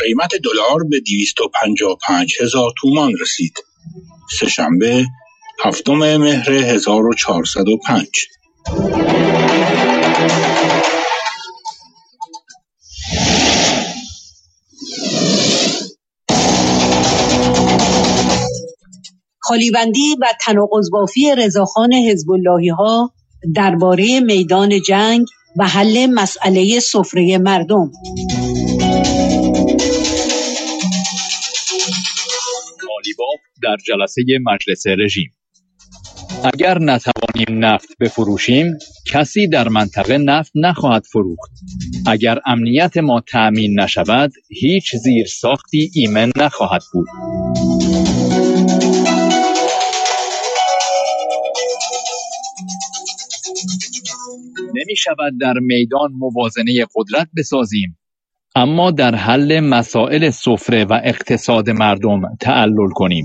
قیمت دلار به 255,000 تومان رسید. سه‌شنبه 7 مهر 1405. خالیبندی و تناقض بافی رضاخان حزب اللهی‌ها درباره میدان جنگ و حل مسئله سفره مردم. قالیباف در جلسه مجلس رژیم: اگر نتوانیم نفت بفروشیم، کسی در منطقه نفت نخواهد فروخت. اگر امنیت ما تأمین نشود، هیچ زیرساختی ایمن نخواهد بود. نمی شود در میدان موازنه قدرت بسازیم، اما در حل مسائل سفره و اقتصاد مردم تعلل کنیم.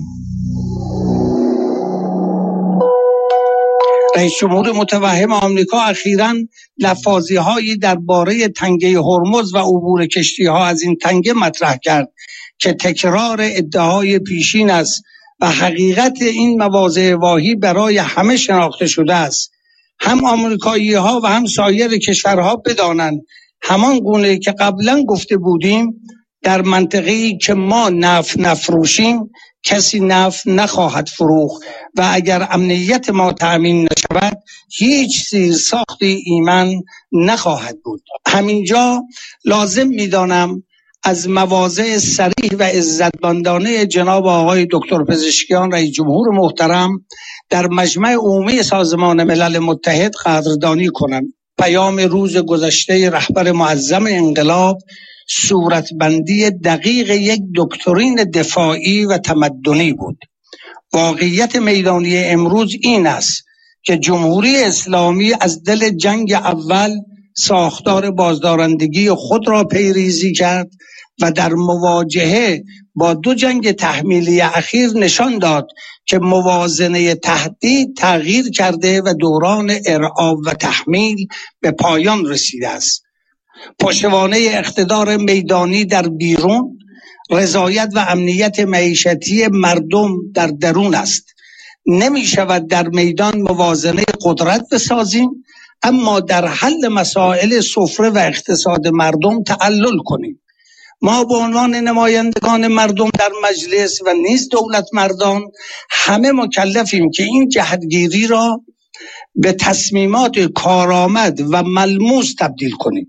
رئیس جمهور متوهم آمریکا اخیراً لفاظی‌هایی درباره تنگه هرمز و عبور کشتی‌ها از این تنگه مطرح کرد که تکرار ادعای پیشین است و حقیقت این مواضع واهی برای همه شناخته شده است. هم آمریکایی‌ها و هم سایر کشورها بدانند همان گونه که قبلا گفته بودیم، در منطقه‌ای که ما نفت نفروشیم کسی نفت نخواهد فروخت و اگر امنیت ما تأمین نشود هیچ زیرساختی ایمن نخواهد بود. همینجا لازم می‌دانم از مواضع صریح و عزتمندانه جناب آقای دکتر پزشکیان رئیس جمهور محترم در مجمع عمومی سازمان ملل متحد قدردانی کنم. پیام روز گذشته رهبر معظم انقلاب صورتبندی دقیق یک دکترین دفاعی و تمدنی بود. واقعیت میدانی امروز این است که جمهوری اسلامی از دل جنگ اول ساختار بازدارندگی خود را پیریزی کرد و در مواجهه با دو جنگ تحمیلی اخیر نشان داد که موازنه تهدید تغییر کرده و دوران ارعاب و تحمیل به پایان رسیده است. پشتوانه اقتدار میدانی در بیرون، رضایت و امنیت معیشتی مردم در درون است. نمی شود در میدان موازنه قدرت بسازیم اما در حل مسائل سفره و اقتصاد مردم تعلل کنیم. ما به عنوان نمایندگان مردم در مجلس و نیز دولت مردان همه مکلفیم که این جهتگیری را به تصمیمات کارآمد و ملموس تبدیل کنیم.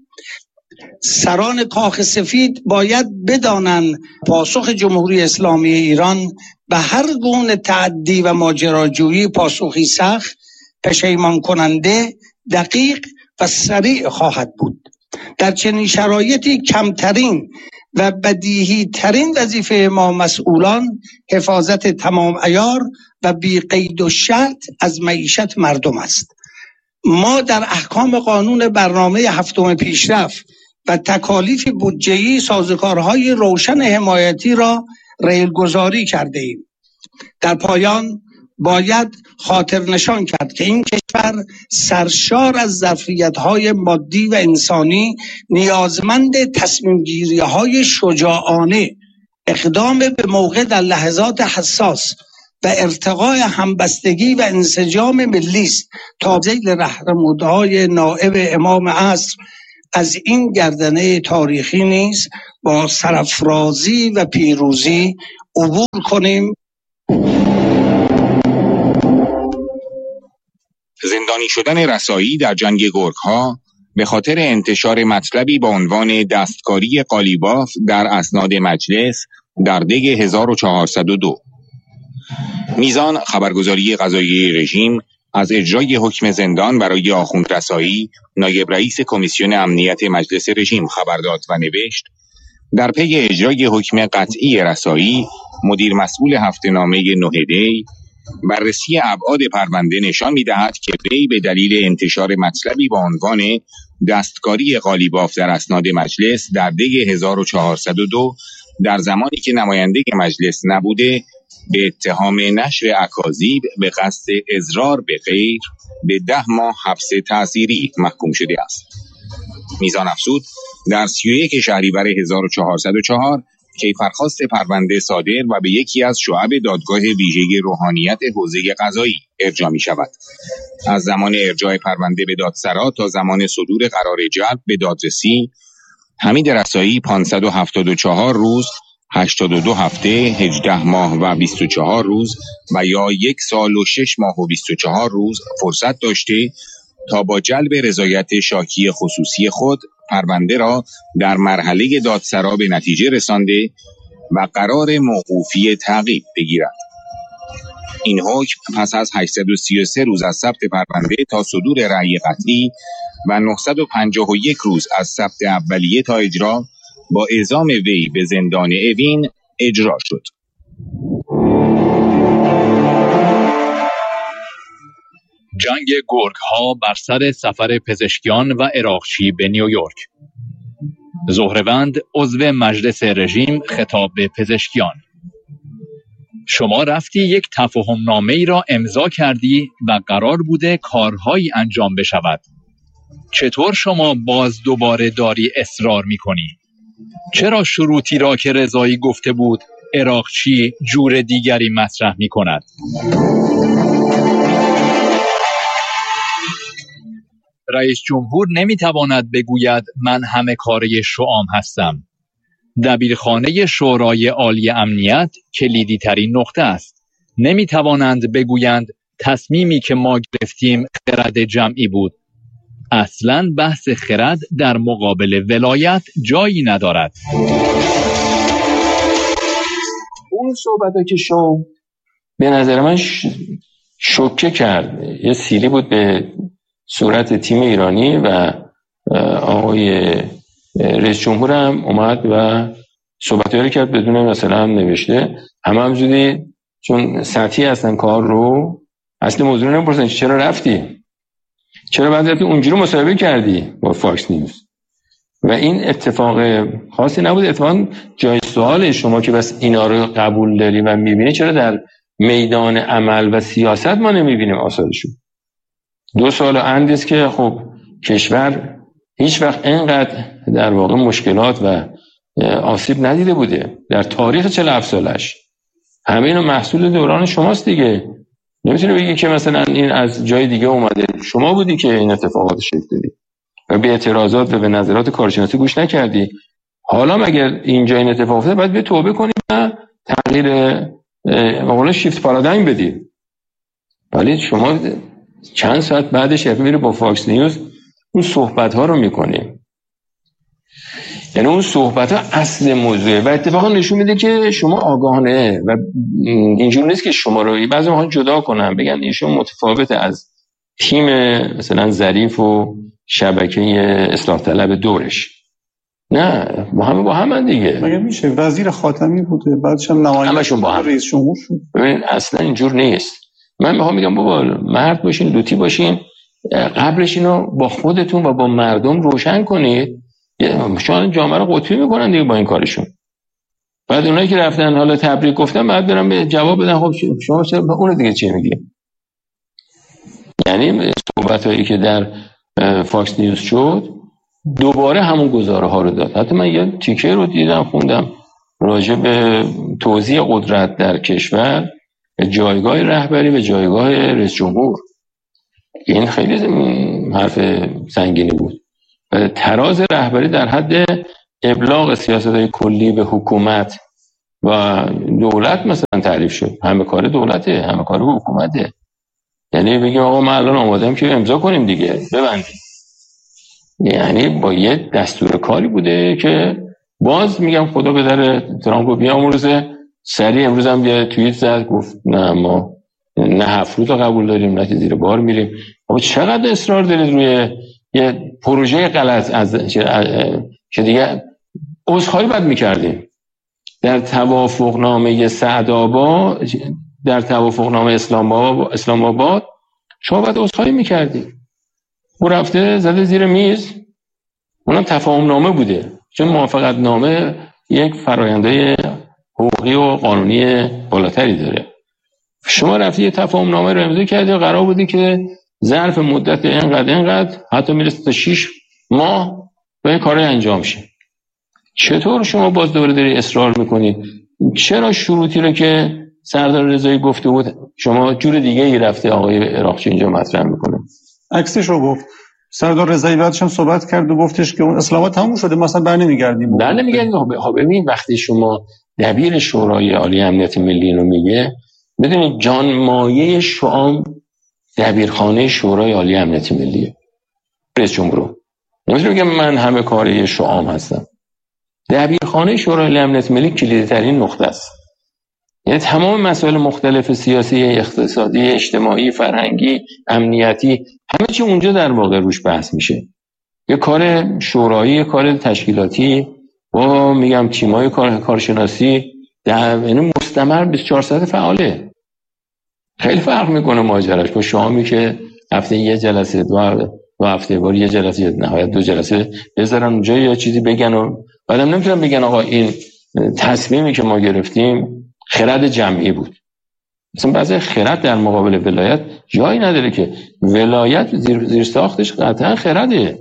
سران کاخ سفید باید بدانند پاسخ جمهوری اسلامی ایران به هر گونه تعدی و ماجراجویی پاسخی سخت، پشیمان کننده، دقیق و سریع خواهد بود. در چنین شرایطی کمترین و بدیهی ترین وظیفه ما مسئولان حفاظت تمام عیار و بی قید و شرط از معیشت مردم است. ما در احکام قانون برنامه هفتم پیشرفت و تکالیف بودجه‌ای سازوکارهای روشن حمایتی را ریلگذاری کرده ایم. در پایان باید خاطر نشان کرد که این کشور سرشار از ظرفیت‌های مادی و انسانی نیازمند تصمیم‌گیری‌های شجاعانه، اقدام به موقع در لحظات حساس و ارتقاء همبستگی و انسجام ملی است تا ذیل رهنمودهای نائب امام عصر از این گردنه تاریخی نیز با سرافرازی و پیروزی عبور کنیم. زندانی شدن رسایی در جنگ گرگ‌ها به خاطر انتشار مطلبی با عنوان دستکاری قالیباف در اسناد مجلس در دی 1402. میزان خبرگزاری قضاییه رژیم از اجرای حکم زندان برای آخوند رسایی نایب رئیس کمیسیون امنیت مجلس رژیم خبر داد و نوشت: در پی اجرای حکم قطعی رسایی، مدیر مسئول هفته‌نامه 9 دی بررسی ابعاد پرونده نشان می‌دهد که وی به دلیل انتشار مطلبی با عنوان دستکاری قالیباف در اسناد مجلس در دی 1402 در زمانی که نماینده مجلس نبوده به اتهام نشر اکاذیب به قصد اضرار به غیر به 10 ماه حبس تعزیری محکوم شده است. میزان افزود در 31 شهریور 1404 کیفرخواست پرونده صادر و به یکی از شعب دادگاه ویژه روحانیت حوزه قضایی ارجاع می شود. از زمان ارجاع پرونده به دادسرا تا زمان صدور قرار جلب به دادرسی، حمید رسایی 574 روز، 82 هفته، 18 ماه و 24 روز و یا 1 سال و 6 ماه و 24 روز فرصت داشته تا با جلب رضایت شاکی خصوصی خود پرونده را در مرحله دادسرا به نتیجه رسانده و قرار موقوفی تعقیب بگیرد. این حکم پس از 833 روز از ثبت پرونده تا صدور رأی قطعی و 951 روز از ثبت اولیه تا اجرا با اعزام وی به زندان اوین اجرا شد. جنگ گرگ‌ها بر سر سفر پزشکیان و عراقچی به نیویورک. زهره‌وند عضو مجلس رژیم خطاب به پزشکیان: شما رفتی یک تفاهم نامه‌ای را امضا کردی و قرار بوده کارهایی انجام بشود. چطور شما باز دوباره داری اصرار می‌کنی؟ چرا شروطی را که رضایی گفته بود عراقچی جور دیگری مطرح می‌کند؟ رئیس جمهور نمی‌تواند بگوید من همه کاره شعام هستم. دبیرخانه شورای عالی امنیت کلیدی ترین نقطه است. نمی‌توانند بگویند تصمیمی که ما گرفتیم خرد جمعی بود. اصلاً بحث خرد در مقابل ولایت جایی ندارد. اون صحبت‌ها که شو به نظر من شوکه کرد. یه سیلی بود به صورت تیم ایرانی و آقای رئیس جمهور هم اومد و صحبت‌هایی کرد بدون مثلا هم نوشته. هم زودی چون سطحی هستن کار رو اصل موضوع رو نمی‌پرسن چرا رفتی؟ چرا بعد رفتی اونجوری مصاحبه کردی با فاکس نیوز؟ و این اتفاق خاصی نبود. اتفاقا جای سوال شما که بس اینا رو قبول داری و می‌بینی چرا در میدان عمل و سیاست ما نمی‌بینیم آثارشو؟ 2 سال اندیست که خب کشور هیچ وقت اینقدر در واقع مشکلات و آسیب ندیده بوده در تاریخ 47 سالش. همه اینا محصول دوران شماست دیگه. نمیتونه بگی که مثلا این از جای دیگه اومده. شما بودی که این اتفاقات شکل دادی و به اعتراضات و به نظرات کارشناسی گوش نکردی. حالا اگر اینجا این اتفاق افتاد باید به توبه کنی و تغییر مقوله شیفت پارادایم بدی. ولی شما چند ساعت بعدش میری با فاکس نیوز اون صحبت ها رو میکنی. یعنی اون صحبت ها اصل موضوعه و اتفاقا نشون میده که شما آگاهانه و اینجور نیست که شما رو بعضی موقع جدا کنن بگن ایشون متفاوت از تیم مثلا ظریف و شبکه اصلاح طلب دورش. نه با هم دیگه. مگه میشه وزیر خاتمی بوده بعدش هم نماینده رئیس جمهور شد؟ ببین اصلا اینجور نیست. من میگم بابا مرد باشین، لوتی باشین، قبلش اینو با خودتون و با مردم روشن کنید. شما جامعه رو قطبی میکنن دیگه با این کارشون. بعد اونایی که رفتن حالا تبریک گفتن بعد برن به جواب بدن خب شما چرا به اون دیگه چی میگی؟ یعنی صحبتایی که در فاکس نیوز شد دوباره همون گزاره ها رو داد. حتی من یه تیکه رو دیدم خوندم راجع به توزیع قدرت در کشور، جایگاه رهبری و جایگاه رئیس جمهور. این خیلی حرف سنگینی بود. تراز رهبری در حد ابلاغ سیاست‌های کلی به حکومت و دولت مثلا تعریف شد. همه کار دولته، همه کار حکومته. یعنی بگیم آقا ما الان آماده‌ام که امضا کنیم دیگه، ببندیم. یعنی با یه دستور کاری بوده که باز میگم خدا به در ترامپو بیامرزه. سریع امروز هم یه توییت زد گفت نه ما نه 7 روز قبول داریم نه که زیر بار میریم. آقا چقدر اصرار دارید روی یه پروژه غلط از که دیگه عذرخواهی باید میکردیم. در توافقنامه سعدآباد، در توافقنامه اسلام آباد شما باید عذرخواهی میکردی. اون رفته زده زیر میز. اونم تفاهم نامه بوده چون موافقت نامه یک فرآیندهای حقوقی و قانونی بالاتری داره. شما رفتی یه تفاهم نامه رو امضا کردی و قرار بودی که ظرف مدت اینقدر حتی میرسه تا 6 ماه با این کارهای انجام شه. چطور شما باز دوباره داری اصرار میکنید؟ چرا شروطی رو که سردار رضایی گفته بود شما جور دیگه ای رفته آقای عراقچی اینجا مطرح میکنه؟ عکسش رو گفت سردار رضایی، بعدش هم صحبت کرد و گفتش که اون اصلاحات تموم شده، مثلا برنمیگردیم. ببین وقتی شما دبیر شورای عالی امنیت ملی رو میگه، بدونید جان مایه شعام دبیرخانه شورای عالی امنیت ملیه. رئیس جمهور نمیتونه بگه من همه کاره شعام هستم. دبیرخانه شورای عالی امنیت ملی کلیدترین نقطه است. یعنی تمام مسائل مختلف سیاسی، اقتصادی، اجتماعی، فرهنگی، امنیتی، همه چی اونجا در واقع روش بحث میشه. یه کار شورایی، یه کار تشکیلاتی و میگم تیمای کارشناسی یعنی مستمر 24 ساعت فعاله. خیلی فرق میکنه ماجراش با شامی که هفته یه جلسه دو هفته بار یه جلسه، نهایت 2 جلسه بذارن اونجا یا چیزی بگن و بعدم نمیتونن بگن آقا این تصمیمی که ما گرفتیم خرد جمعی بود. مثلا بعضی خرد در مقابل ولایت جایی نداره که ولایت زیر ساختش قطعا خرده.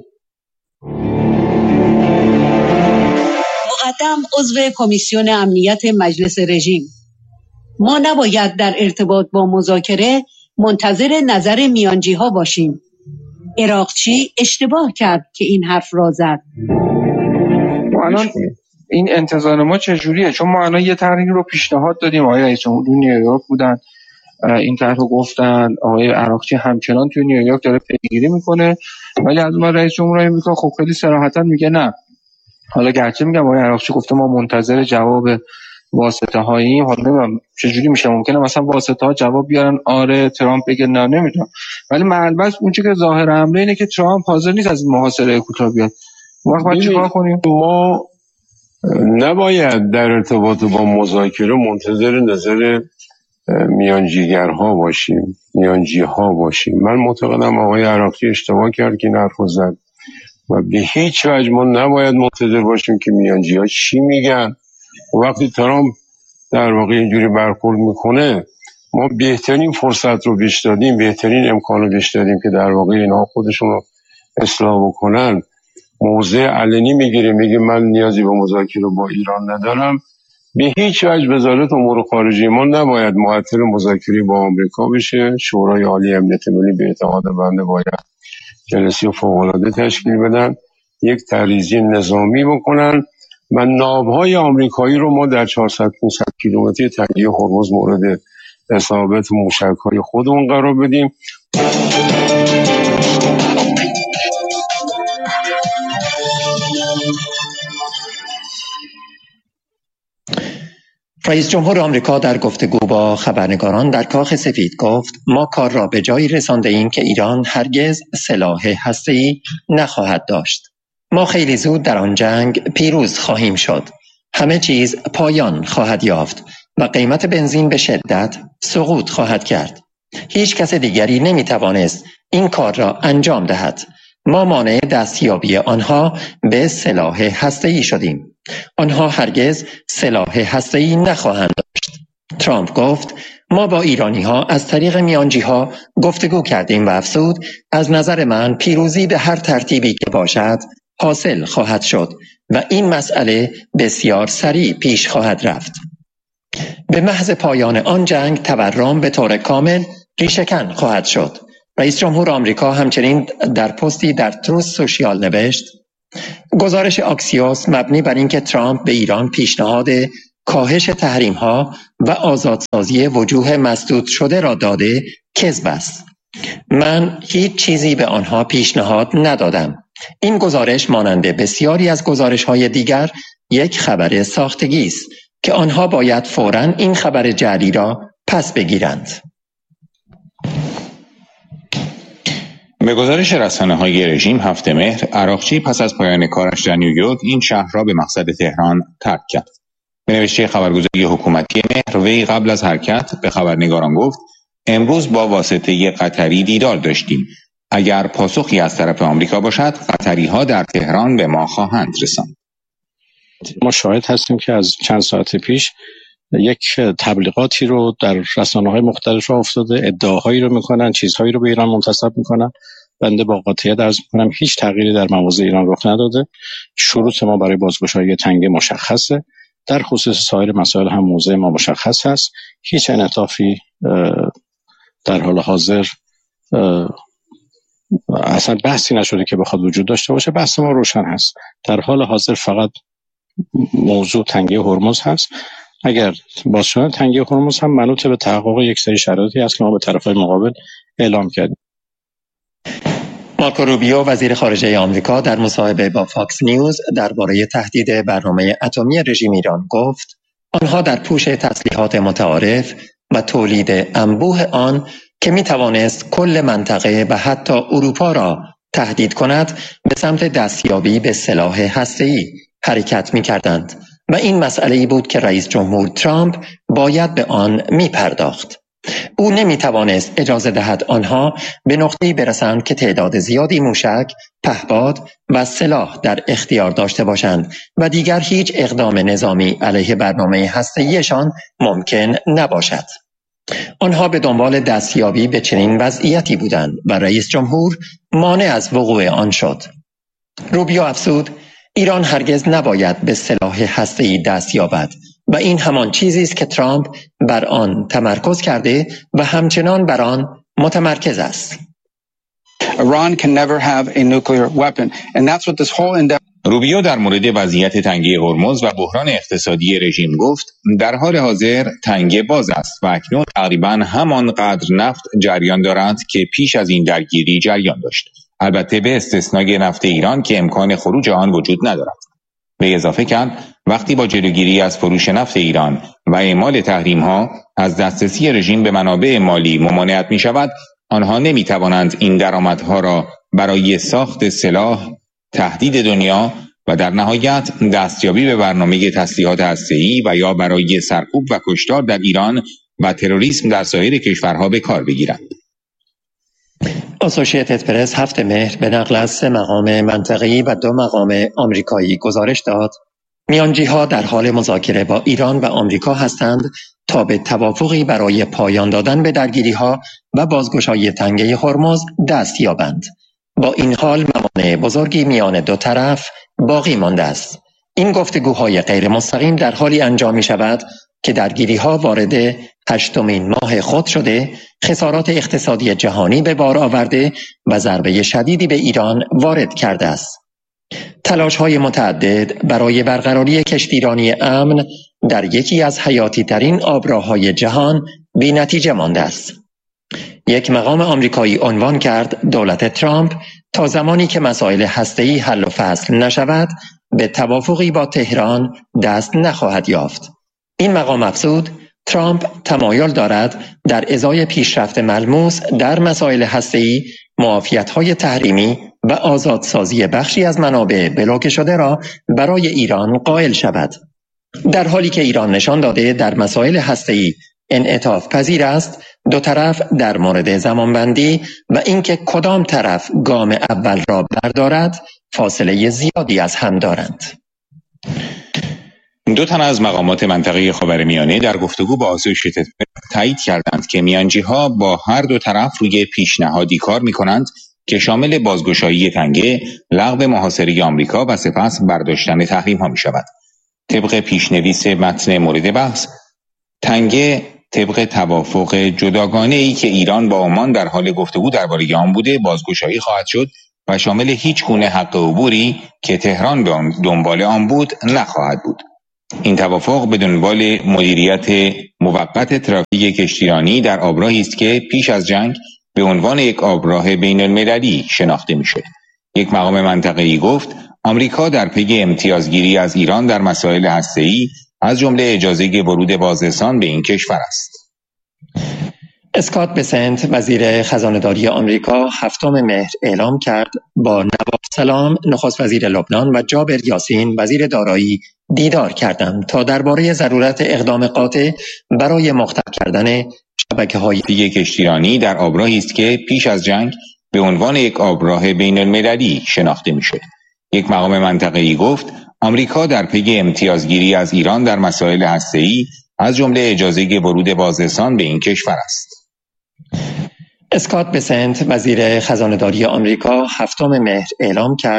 مقدم عضو کمیسیون امنیت مجلس رژیم: ما نباید در ارتباط با مذاکره منتظر نظر میانجی‌ها باشیم. عراقچی اشتباه کرد که این حرف را زد. الان این انتظار ما چجوریه؟ چون ما الان یه طرحی رو پیشنهاد دادیم، آقای رئیس جمهور نیویورک بودن، این طرح رو گفتن، آقای عراقچی همچنان توی نیویورک داره پیگیری میکنه، ولی از اون رئیس جمهور آمریکا خب خیلی صراحتا میگه نه. حالا گرچه میگم آقای عراقچی گفته ما منتظر جواب واسطه هاییم، حالا نمیدونم چجوری میشه، ممکنه مثلا واسطه ها جواب بیارن آره، ترامپ بگه نه، نمیدونم. ولی البته اون چیزی که ظاهر امره اینه که ترامپ حاضر نیست از این محاصره کوتاه بیاد. وقت باید چیکار کنیم؟ ما نباید در ارتباط با مذاکره منتظر نظر میانجیگرها باشیم، میانجیها باشیم. من معتقدم آقای عراقچی اشتباه کرد که این حرفو زد و به هیچ وجه ما نباید منتظر باشیم که میانجیها چی میگن. وقتی ترامپ در واقع اینجوری برخورد میکنه، ما بهترین فرصت رو بهش دادیم، بهترین امکان رو بهش دادیم که در واقع اینها خودشون رو اصلاح بکنن. موضع علنی میگیره، میگه من نیازی به مذاکره با ایران ندارم. به هیچ وجه وزارت امور خارجه ما نباید معطل مذاکره با آمریکا بشه. شورای عالی امنیت ملی به اعتقاد بنده باید جلسه فوق‌العاده تشکیل بدن، یک تحریزی نظامی بکنن و ناوهای آمریکایی رو ما در 400-500 کیلومتری تنگه هرمز مورد اصابت موشک‌های خودمون قرار بدیم. رئیس جمهور آمریکا در گفتگو با خبرنگاران در کاخ سفید گفت ما کار را به جایی رسانده ایم که ایران هرگز سلاح هسته‌ای نخواهد داشت. ما خیلی زود در آن جنگ پیروز خواهیم شد. همه چیز پایان خواهد یافت و قیمت بنزین به شدت سقوط خواهد کرد. هیچ کس دیگری نمیتوانست این کار را انجام دهد. ما مانع دستیابی آنها به سلاح هسته‌ای شدیم. آنها هرگز سلاح هسته‌ای نخواهند داشت. ترامپ گفت ما با ایرانی‌ها از طریق میانجی‌ها گفتگو کردیم و افزود از نظر من پیروزی به هر ترتیبی که باشد حاصل خواهد شد و این مسئله بسیار سریع پیش خواهد رفت. به محض پایان آن جنگ تورم به طور کامل ریشه‌کن خواهد شد. رئیس جمهور آمریکا همچنین در پستی در تروث سوشیال نوشت گزارش آکسیوس مبنی بر اینکه ترامپ به ایران پیشنهاد کاهش تحریم‌ها و آزادسازی وجوه مسدود شده را داده کذب است. من هیچ چیزی به آنها پیشنهاد ندادم. این گزارش مانند بسیاری از گزارش‌های دیگر یک خبر ساختگی است که آنها باید فوراً این خبر جعلی را پس بگیرند. به گزارش رسانه‌های رژیم هفته مهر، عراقچی پس از پایان کارش در نیویورک این شهر را به مقصد تهران ترک کرد. به نوشته خبرگزاری حکومتی مهر، وی قبل از حرکت به خبرنگاران گفت امروز با واسطه قطری دیدار داشتیم. اگر پاسخی از طرف آمریکا باشد، قطری‌ها در تهران به ما خواهند رساند. ما شاهد هستیم که از چند ساعت پیش یک تبلیغاتی رو در رسانه‌های مختلف راه افتاده، ادعاهایی رو میکنن، چیزهایی رو به ایران منتسب میکنن بنده با قاطعیت عرض می‌کنم هیچ تغییری در مواضع ایران رخ نداده. شروط ما برای بازگشایی تنگه مشخصه. در خصوص سایر مسائل هم موضع ما مشخص هست. هیچ انعطافی در حال حاضر اصلا بحثی نشده که بخواد وجود داشته باشه. بحث ما روشن هست. در حال حاضر فقط موضوع تنگه هرمز هست. اگر باز شدن تنگه هرمز هم منوط به تحقق یک سری شرایطی است که ما به طرفهای مقابل اعلام کردیم. مارکو روبیو وزیر خارجه آمریکا در مصاحبه با فاکس نیوز درباره تهدید برنامه اتمی رژیم ایران گفت آنها در پوش تسلیحات متعارف و تولید انبوه آن که می توانست کل منطقه و حتی اروپا را تهدید کند به سمت دستیابی به سلاح هسته‌ای حرکت می کردند و این مسئله‌ای بود که رئیس جمهور ترامپ باید به آن می پرداخت. او نمی توانست اجازه دهد آنها به نقطه‌ای برسند که تعداد زیادی موشک، پهپاد و سلاح در اختیار داشته باشند و دیگر هیچ اقدام نظامی علیه برنامه هسته‌ایشان ممکن نباشد. آنها به دنبال دستیابی به چنین وضعیتی بودند و رئیس جمهور مانع از وقوع آن شد. روبیو افزود ایران هرگز نباید به سلاح هسته‌ای دست یابد و این همان چیزی است که ترامپ بر آن تمرکز کرده و همچنان بر آن متمرکز است. Iran can never have a nuclear weapon and that's what this whole endeavor. روبیو در مورد وضعیت تنگه هرمز و بحران اقتصادی رژیم گفت در حال حاضر تنگه باز است و اکنون تقریبا همان قدر نفت جریان دارد که پیش از این درگیری جریان داشت. البته به استثنای نفت ایران که امکان خروج آن وجود ندارد. به اضافه کرد وقتی با جلوگیری از فروش نفت ایران و اعمال تحریم‌ها از دسترسی رژیم به منابع مالی ممانعت می شود، آنها نمی توانند این درآمدها را برای ساخت سلاح، تهدید دنیا و در نهایت دستیابی به برنامه تسلیحات هسته‌ای و یا برای سرکوب و کشتار در ایران و تروریسم در سایر کشورها به کار بگیرند. اسوشییتد پرس 7 مهر به نقل از 3 مقام منطقه‌ای و 2 مقام آمریکایی گزارش داد میانجی‌ها در حال مذاکره با ایران و آمریکا هستند تا به توافقی برای پایان دادن به درگیری‌ها و بازگشایی تنگه هرمز دست یابند. با این حال موانع بزرگی میان دو طرف باقی مانده است. این گفتگوهای غیر مستقیم در حالی انجام می شود که درگیری‌ها وارد 8مین ماه خود شده، خسارات اقتصادی جهانی به بار آورده و ضربه شدیدی به ایران وارد کرده است. تلاش‌های متعدد برای برقراری کشتیرانی امن در یکی از حیاتی ترین آبراههای جهان بی نتیجه مانده است. یک مقام آمریکایی عنوان کرد دولت ترامپ تا زمانی که مسائل هسته‌ای حل و فصل نشود به توافقی با تهران دست نخواهد یافت. این مقام افزود ترامپ تمایل دارد در ازای پیشرفت ملموس در مسائل هسته‌ای معافیت‌های تحریمی و آزادسازی بخشی از منابع بلوکه شده را برای ایران قائل شود. در حالی که ایران نشان داده در مسائل هسته‌ای انعطاف پذیر است، دو طرف در مورد زمانبندی و اینکه کدام طرف گام اول را بردارد فاصله زیادی از هم دارند. 2 تن از مقامات منطقه خاورمیانه در گفتگو با اسوشییتد تایید کردند که میانجی‌ها با هر دو طرف روی پیشنهادی کار می‌کنند که شامل بازگشایی تنگه، لغو محاصره آمریکا و سپس برداشتن تحریم‌ها می‌شود. طبق پیشنویس متن مورد بحث، تنگه طبق توافق جداگانه‌ای که ایران با عمان در حال گفتگو درباره آن بوده بازگشایی خواهد شد و شامل هیچ گونه حق عبوری که تهران به دنبال آن بود نخواهد بود. این توافق به دنبال مدیریت موقت ترافیک کشتیرانی در آبراهی است که پیش از جنگ به عنوان یک آبراه بین‌المللی شناخته می‌شد. یک مقام منطقه‌ای گفت آمریکا در پی امتیازگیری از ایران در مسائل هسته‌ای از جمله اجازه ورود بازرسان به این کشور است. اسکات بسنت وزیر خزانه‌داری آمریکا 7 مهر اعلام کرد با نواب سلام نخست وزیر لبنان و جابر یاسین وزیر دارایی دیدار کردند تا درباره ضرورت اقدام قاطع برای مختل کردن شبکه‌های کشتیرانی در آبراهی است که پیش از جنگ به عنوان یک آبراه بین‌المللی شناخته می‌شد. یک مقام منطقه‌ای گفت آمریکا در پی امتیازگیری از ایران در مسائل هسته‌ای از جمله اجازه ورود بازرسان به این کشور است. اسکات بسنت وزیر خزانه‌داری آمریکا 7 مهر اعلام کرد